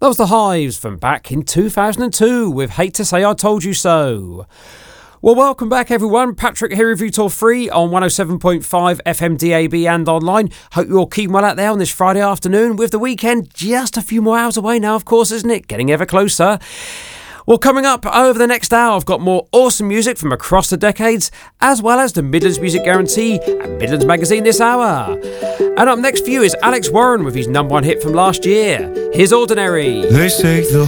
That was The Hives from back in 2002 with Hate to Say I Told You So. Well, welcome back everyone. Patrick here with Vitor Free on 107.5 FM DAB and online. Hope you're all keeping well out there on this Friday afternoon with the weekend just a few more hours away now, of course, isn't it? Getting ever closer. Well, coming up over the next hour, I've got more awesome music from across the decades, as well as the Midlands Music Guarantee and Midlands Magazine this hour. And up next for you is Alex Warren with his #1 hit from last year, His Ordinary. They say the